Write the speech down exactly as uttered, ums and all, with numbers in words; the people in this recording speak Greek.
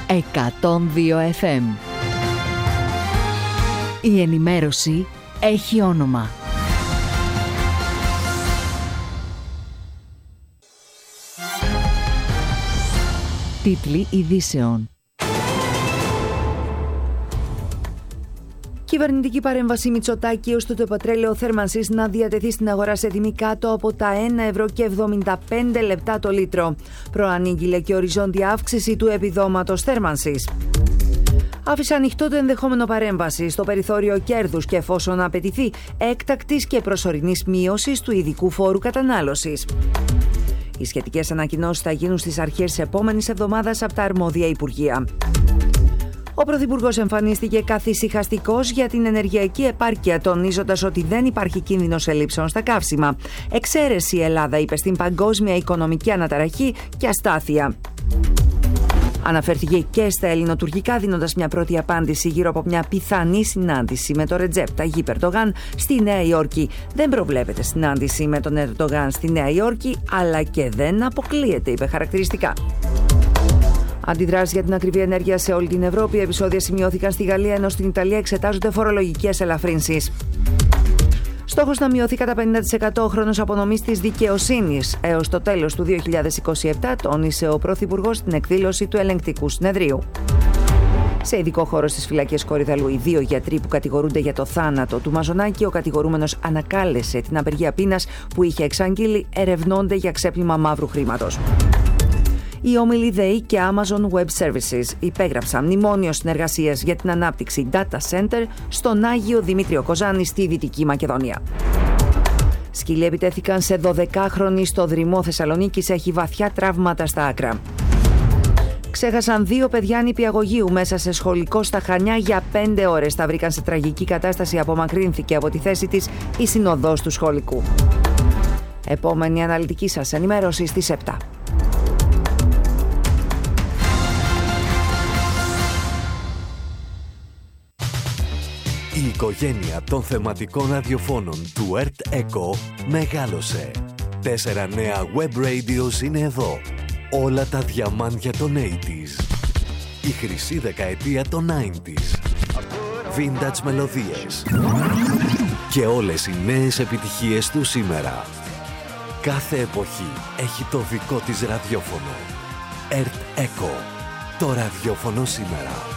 εκατόν δύο εφ εμ. Η ενημέρωση έχει όνομα. Τίτλοι ειδήσεων. Κυβερνητική παρέμβαση Μητσοτάκη ώστε το πετρέλαιο θέρμανσης να διατεθεί στην αγορά σε τιμή κάτω από τα ένα ευρώ και εβδομήντα πέντε λεπτά το λίτρο. Προανήγγειλε και οριζόντια αύξηση του επιδόματος θέρμανσης. Άφησε ανοιχτό το ενδεχόμενο παρέμβαση στο περιθώριο κέρδους και εφόσον απαιτηθεί έκτακτης και προσωρινής μείωσης του ειδικού φόρου κατανάλωσης. Οι σχετικές ανακοινώσεις θα γίνουν στις αρχές της επόμενης εβδομάδας από τα αρμόδια υπουργεία. Ο Πρωθυπουργός εμφανίστηκε καθησυχαστικός για την ενεργειακή επάρκεια, τονίζοντας ότι δεν υπάρχει κίνδυνος ελλείψεων στα καύσιμα. Εξαίρεση η Ελλάδα, είπε, στην παγκόσμια οικονομική αναταραχή και αστάθεια. Αναφέρθηκε και στα ελληνοτουρκικά, δίνοντας μια πρώτη απάντηση γύρω από μια πιθανή συνάντηση με τον Ρετζέπ Ταγιίπ Ερντογάν στη Νέα Υόρκη. Δεν προβλέπεται συνάντηση με τον Ερντογάν στη Νέα Υόρκη, αλλά και δεν αποκλείεται, είπε χαρακτηριστικά. Αντιδράσεις για την ακριβή ενέργεια σε όλη την Ευρώπη. Επεισόδια σημειώθηκαν στη Γαλλία, ενώ στην Ιταλία εξετάζονται φορολογικές ελαφρύνσεις. Στόχος να μειωθεί κατά πενήντα τοις εκατό ο χρόνος απονομής της δικαιοσύνης έως το τέλος του δύο χιλιάδες είκοσι επτά, τόνισε ο Πρωθυπουργός στην εκδήλωση του Ελεγκτικού Συνεδρίου. Σε ειδικό χώρο στις φυλακές Κορυδαλού, οι δύο γιατροί που κατηγορούνται για το θάνατο του Μαζονάκη, ο κατηγορούμενος ανακάλεσε την απεργία πείνας που είχε εξαγγείλει, ερευνώνται για ξέπλυμα μαύρου χρήματος. Οι όμιλοι ΔΕΗ και Amazon Web Services υπέγραψαν μνημόνιο συνεργασίας για την ανάπτυξη data center στον Άγιο Δημήτριο Κοζάνη στη Δυτική Μακεδονία. Σκύλοι επιτέθηκαν σε δωδεκάχρονη στο Δρυμό Θεσσαλονίκης, έχει βαθιά τραύματα στα άκρα. Ξέχασαν δύο παιδιά νηπιαγωγείου μέσα σε σχολικό στα Χανιά για πέντε ώρες. Τα βρήκαν σε τραγική κατάσταση, απομακρύνθηκε από τη θέση της η συνοδός του σχολικού. Επόμενη αναλυτική σας ενημέρωση στις επτά. Η οικογένεια των θεματικών ραδιοφώνων του ΕΡΤ ΕΚΟ μεγάλωσε. Τέσσερα νέα web radios είναι εδώ. Όλα τα διαμάντια των ογδόντα. Η χρυσή δεκαετία των ενενήντα. Vintage μελωδίες. Και όλες οι νέες επιτυχίες του σήμερα. Κάθε εποχή έχει το δικό της ραδιόφωνο. ΕΡΤ ΕΚΟ. Το ραδιόφωνο σήμερα.